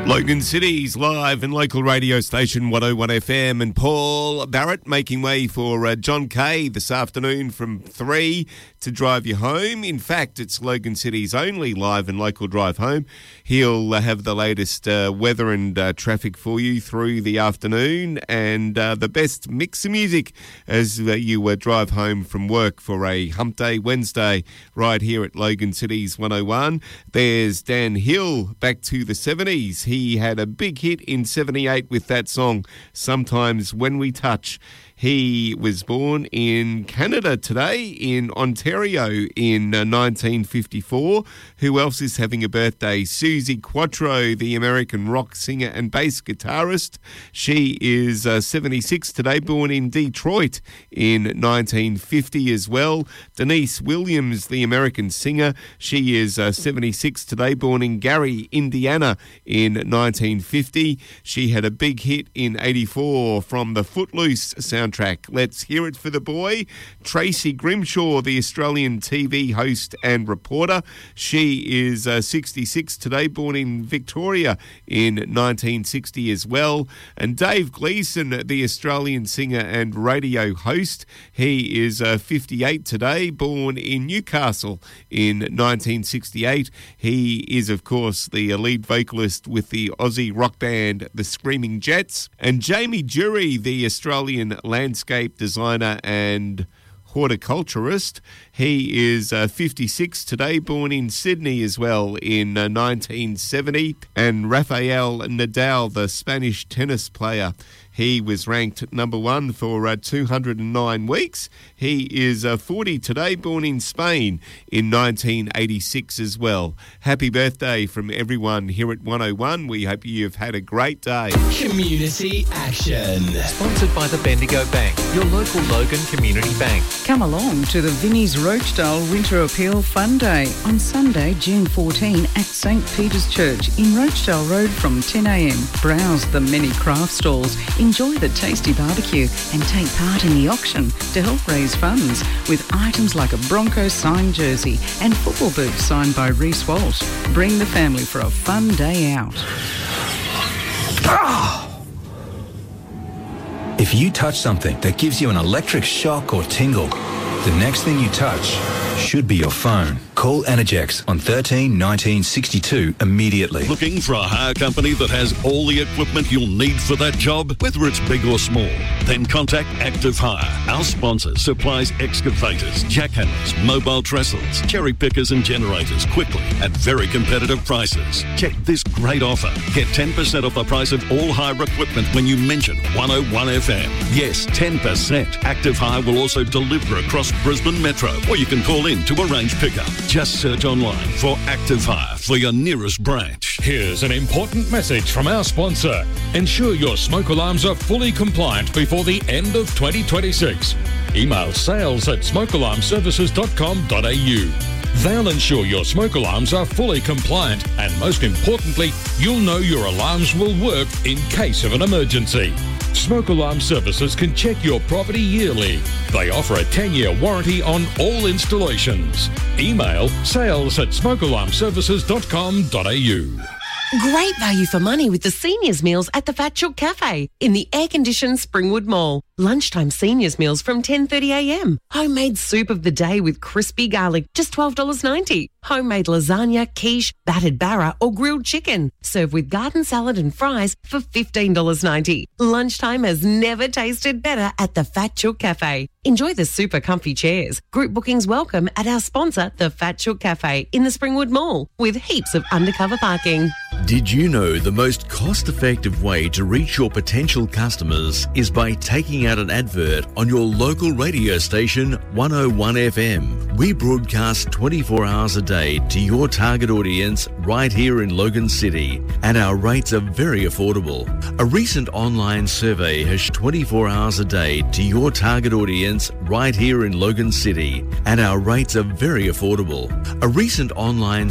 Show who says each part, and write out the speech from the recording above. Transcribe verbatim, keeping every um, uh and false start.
Speaker 1: Logan City's live and local radio station one oh one F M, and Paul Barrett making way for uh, John Kay this afternoon from three to drive you home. In fact, it's Logan City's only live and local drive home. He'll uh, have the latest uh, weather and uh, traffic for you through the afternoon, and uh, the best mix of music as uh, you uh, drive home from work for a Hump Day Wednesday right here at Logan City's one oh one. There's Dan Hill back to the seventies. He He had a big hit in seventy-eight with that song, Sometimes When We Touch. He was born in Canada today, in Ontario, in uh, nineteen fifty-four. Who else is having a birthday? Suzi Quatro, the American rock singer and bass guitarist. She is uh, seventy-six today, born in Detroit in nineteen fifty as well. Denise Williams, the American singer. She is uh, seventy-six today, born in Gary, Indiana in nineteen fifty. She had a big hit in eighty-four from the Footloose soundtrack. Let's hear it for the boy, Tracy Grimshaw, the Australian T V host and reporter. She is uh, sixty-six today, born in Victoria in nineteen sixty as well. And Dave Gleeson, the Australian singer and radio host, he is uh, fifty-eight today, born in Newcastle in nineteen sixty-eight. He is, of course, the lead vocalist with the Aussie rock band The Screaming Jets. And Jamie Jury, the Australian landscape designer and horticulturist. He is uh, fifty-six today, born in Sydney as well in uh, nineteen seventy. And Rafael Nadal, the Spanish tennis player, he was ranked number one for uh, two hundred nine weeks. He is uh, forty today, born in Spain in nineteen eighty-six as well. Happy birthday from everyone here at one oh one. We hope you've had a great day.
Speaker 2: Community Action.
Speaker 3: Sponsored by the Bendigo Bank, your local Logan Community Bank.
Speaker 4: Come along to the Vinnie's Rochedale Winter Appeal Fun Day on Sunday, June fourteenth at St Peter's Church in Rochedale Road from ten a m. Browse the many craft stalls, enjoy the tasty barbecue and take part in the auction to help raise funds with items like a Broncos signed jersey and football boots signed by Reece Walsh. Bring the family for a fun day out.
Speaker 5: If you touch something that gives you an electric shock or tingle, the next thing you touch should be your phone. Call Energex on thirteen nineteen sixty-two immediately.
Speaker 6: Looking for a hire company that has all the equipment you'll need for that job, whether it's big or small? Then contact Active Hire. Our sponsor supplies excavators, jackhammers, mobile trestles, cherry pickers and generators quickly at very competitive prices. Check this great offer. Get ten percent off the price of all hire equipment when you mention one oh one F M. Yes, ten percent. Active Hire will also deliver across Brisbane Metro, or you can call in to arrange pickup. Just search online for Active Hire for your nearest branch.
Speaker 7: Here's an important message from our sponsor. Ensure your smoke alarms are fully compliant before the end of twenty twenty-six. Email sales at smoke alarm services dot com dot a u. They'll ensure your smoke alarms are fully compliant, and most importantly, you'll know your alarms will work in case of an emergency. Smoke Alarm Services can check your property yearly. They offer a ten-year warranty on all installations. Email sales at smoke alarm services dot com dot a u.
Speaker 8: Great value for money with the seniors meals at the Fat Chook Cafe in the air-conditioned Springwood Mall. Lunchtime seniors meals from ten thirty a m. Homemade soup of the day with crispy garlic, just twelve dollars ninety. Homemade lasagna, quiche, battered barra or grilled chicken. Served with garden salad and fries for fifteen dollars ninety. Lunchtime has never tasted better at the Fat Chook Cafe. Enjoy the super comfy chairs. Group bookings welcome at our sponsor, the Fat Chook Cafe in the Springwood Mall, with heaps of undercover parking.
Speaker 9: Did you know the most cost-effective way to reach your potential customers is by taking out an advert on your local radio station one oh one F M? We broadcast twenty-four hours a day to your target audience right here in Logan City, and our rates are very affordable. A recent online survey has twenty-four hours a day to your target audience right here in Logan City, and our rates are very affordable. A recent online